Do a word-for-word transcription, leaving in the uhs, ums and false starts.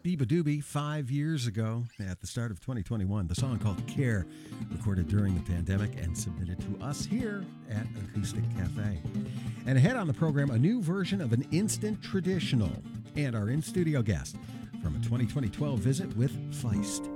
Biba Doobie five years ago at the start of twenty twenty-one. The song called Care, recorded during the pandemic and submitted to us here at Acoustic Cafe. And ahead on the program, a new version of an instant traditional and our in-studio guest from a twenty twelve visit with Feist.